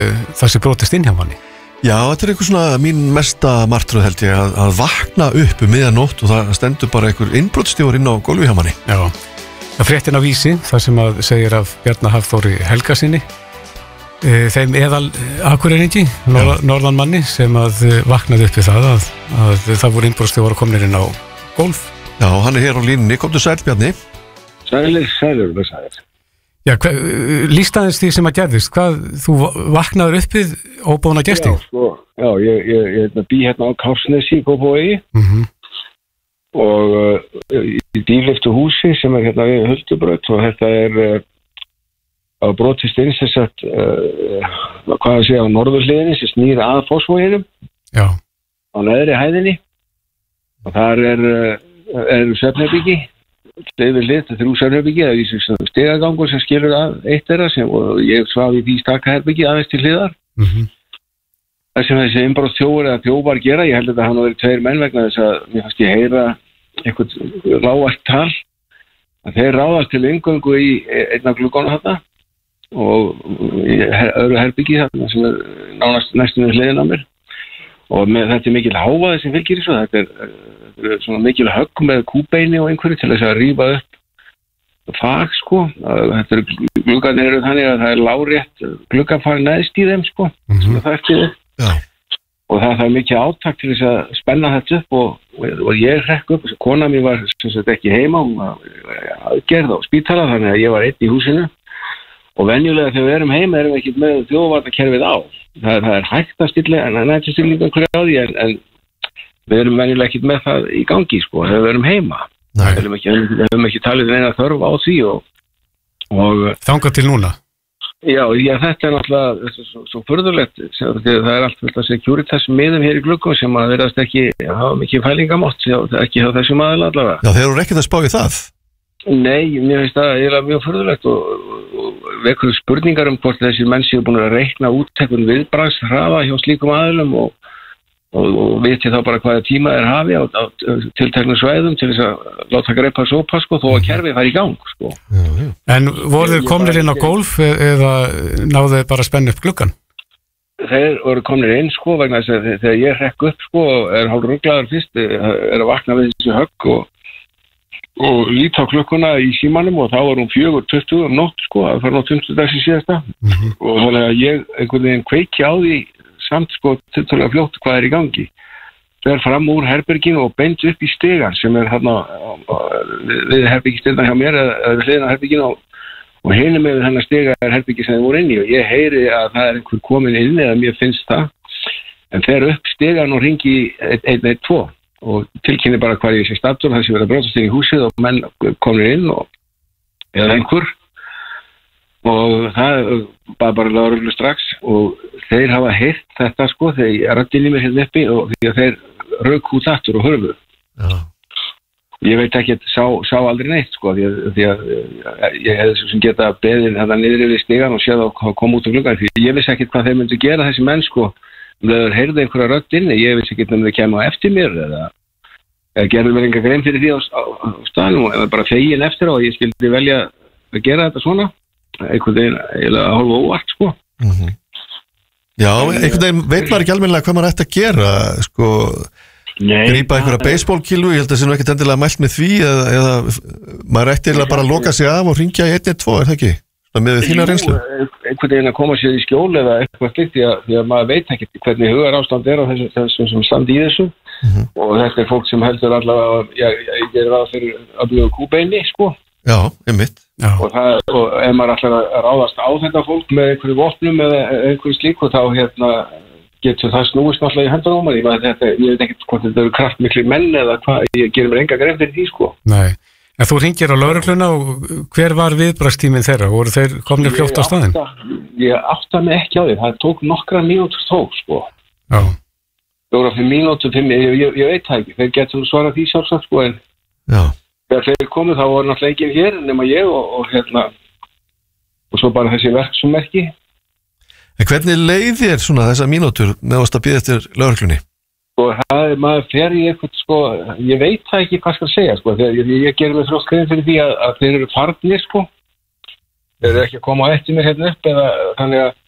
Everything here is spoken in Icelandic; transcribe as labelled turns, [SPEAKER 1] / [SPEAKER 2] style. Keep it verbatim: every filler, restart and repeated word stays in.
[SPEAKER 1] það sé brotist inn hjá manni.
[SPEAKER 2] Já, þetta er eitthvað svona mín mesta martröð held ég að, að vakna upp um miðanótt og það stendur bara einhver innbrotstjófur inn á gólfi hjá manni.
[SPEAKER 1] Já, það fréttin á Vísi, það sem að segir af Bjarna Hafþóri Helgasyni, þeim eðal akureyringi, norð, norðan manni sem að vaknaði upp við það að, að það voru innbrotstjófar komnir inn á gólf.
[SPEAKER 2] Já, hann er hér á línunni, komdu sæl Bjarni.
[SPEAKER 3] Sælir, sælir, hvað sælir?
[SPEAKER 1] Já, lýst aðeins því sem að gerðist, hvað, þú vaknaður upp við óboðna gesti?
[SPEAKER 3] Já, sko, já, ég, ég, ég bý hérna á Kársnesi í Kópavogi
[SPEAKER 1] mm-hmm.
[SPEAKER 3] og uh, í dýrliftu húsi sem er hérna við Huldubraut og þetta er uh, á brotist inn sem sagt, uh, hvað að segja, á norðurhliðinni sem snýr að Fossvoginum á neðri hæðinni og þar er, uh, er svefnherbyggi. Yfir hlið, þetta er úr svefnherbyggi, það er vísum stegagangur sem skilur að eitt þeirra sem, og ég svaf í því stakaherbyggi aðeins til hliðar.
[SPEAKER 1] Mm-hmm.
[SPEAKER 3] Það sem þessi innbrotstjófur eða þjófar gera, ég held að það hann verið tveir menn vegna þess að mér fannst ég heyra eitthvað lágvært tal að þeir ráðast til inngöngu í einna gluggánu þarna og í öðru herbyggi þarna sem er nánast næstum við hliðina á mér og með, þetta er mikil hávaði sem fylgir þessu, þetta er, þetta er svona mikil högg með kúbeini og einhverju til þess að rífa upp fag sko, þetta er gluggarnir eru þannig að það er lárétt gluggafag neðst í þeim sko, mm-hmm. sem það eftir þið
[SPEAKER 2] ja.
[SPEAKER 3] Og það er mikið átak til þess að spenna þetta upp og, og, og ég hrekk upp, kona mér var sem sagt ekki heima, hún var aðgerð á spítala þannig að ég var einn í húsinu og venjulega þegar við erum heima erum við ekki með þjóðvarnakerfið á. Það er, það er hægt að stilla en nætti stillinga hverja á því en, en við erum venjulega ekki með það í gangi sko, þegar við erum heima. Við erum ekki, við erum ekki talið neina þörf á því og, og
[SPEAKER 1] þangað til núna?
[SPEAKER 3] Já, já, þetta er náttúrulega svo, svo, svo furðulegt, það er allt þetta Securitas miðum hér í gluggum sem að verðast ekki hafa mikið fælingamátt, ekki hafa þessum aðeins allavega.
[SPEAKER 2] Já, þeir eru ekkert að spá í það?
[SPEAKER 3] Nei, mér finnst það eiginlega mjög furðulegt og, og vekur spurningar um hvort þessi menn séu búin að reikna úttekun viðbragðshraða hjá slíkum aðilum og, og, og viti þá bara hvaða tíma er hafi á, á tilteknum svæðum til þess að láta greipa sopa sko, þó að kerfið fari í gang sko.
[SPEAKER 2] Já, já.
[SPEAKER 1] En voru þeir komnir inn á gólf eða náðu þeir bara að spenna upp gluggan?
[SPEAKER 3] Þeir voru komnir inn sko vegna þess að þegar ég hrekk upp sko er hálf ruglaður fyrst er að vakna við þessu högg og og lít á klukkuna í símanum og þá var hún fjögur tuttugu um nótt sko, það var nótt fimmtudags í síðasta mm-hmm. og þannig að ég einhvern veginn kveiki á því samt sko tiltölulega fljótt hvað er í gangi. Fer fram úr herberginu og beint upp í stegan sem er hérna við herbergistirna hjá mér eða við hliðina á herberginu og, og hinum með þennan stega er herbergi sem þið voru inn í og ég heyri að það er einhver komin inn eða mér finnst það en fer upp stegan og ringi einn eitt tvö og tilkynni bara hvað ég sé staddur, það sé verið að brotast inn í húsið og menn komnir inn og eða einhver og það bara bara lögreglu strax og þeir hafa heyrt þetta sko þegar ég rætti inn í mér hérna uppi og því að þeir rauk út aftur og hörfu.
[SPEAKER 2] Já.
[SPEAKER 3] Ég veit ekki að sá, sá aldrei neitt sko því að, því að ég hefði sem geta beðið þetta niður við stigan og séð að koma út á gluggan því ég vissi ekki hvað þeir myndu gera þessi menn sko þeir heyrðu einhverja rödd inni, ég vissi ekki um þeir kemur eftir mér eða, eða gerðu mér enga grein fyrir því á, á, á staðnum og bara fegin eftir og ég skildi velja að gera þetta svona einhvern veginn eða hálfa óvart sko.
[SPEAKER 2] Mm-hmm. Já, einhvern veginn veit maður ekki almennilega hvað maður ætti að gera sko,
[SPEAKER 3] Nei,
[SPEAKER 2] grípa einhverja baseballkílu, ég held að það sé nú ekkert endilega mælt með því eða, eða maður ætti bara að loka sig af og ringja í einn eitt tvö, er það ekki? Með þína reynslu?
[SPEAKER 3] Einhvern veginn að koma sér í skjól eða eitthvað slikt því, því að maður veit ekki hvernig hugar ástand er á þessum, þessum sem standi í þessu mm-hmm. og þetta er fólk sem heldur allavega ég, ég gerir það fyrir að bjóða kúbeini sko.
[SPEAKER 2] Já, einmitt. Já.
[SPEAKER 3] Og, það, og ef maður allavega að ráðast á þetta fólk með einhverju vopnum eða einhverju slík og þá hérna getur það snúist náttúrulega í hendur á maður ég, þetta, ég veit ekki hvort þetta eru kraftmiklir menn eða hvað, ég gerir mér enga grein fyrir því sko.
[SPEAKER 1] Nei. En þú hringir á lögregluna og hver var viðbragðstíminn þeirra? Voru þeir komnir fljótt á staðinn?
[SPEAKER 3] Ég átta mig ekki á því. Það tók nokkra mínútur þó, sko.
[SPEAKER 1] Já.
[SPEAKER 3] Fjóra fimm mínútur, fimm, ég, ég, ég veit það ekki. Þeir getur svarað því sjálfsagt, sko. En
[SPEAKER 2] já.
[SPEAKER 3] Þegar þeir komu þá voru náttúrulega enginn hér nema ég og, og hérna og svo bara þessi verksummerki.
[SPEAKER 2] En hvernig leið þér svona þessa mínútur með að bíða eftir lögreglunni?
[SPEAKER 3] Og það er maður fer í eitthvað sko, ég veit það ekki hvað skal segja sko, þegar ég, ég gerir mig þrótt grein fyrir því að, að þeir eru farnir sko, þeir eru ekki að koma á eftir mér hérna upp eða þannig að